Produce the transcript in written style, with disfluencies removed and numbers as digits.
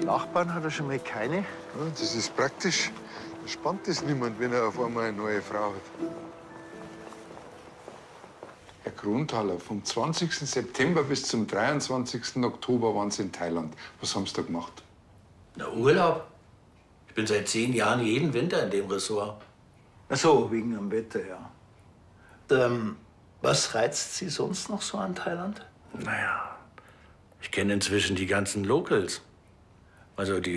Nachbarn hat er schon mal keine. Ja, das ist praktisch. Da spannt es niemand, wenn er auf einmal eine neue Frau hat. Herr Kronthaler, vom 20. September bis zum 23. Oktober waren Sie in Thailand. Was haben Sie da gemacht? Na, Urlaub. Ich bin seit 10 Jahren jeden Winter in dem Ressort. Ach so, wegen dem Wetter, ja. Was reizt Sie sonst noch so an Thailand? Naja, ich kenne inzwischen die ganzen Locals. Also die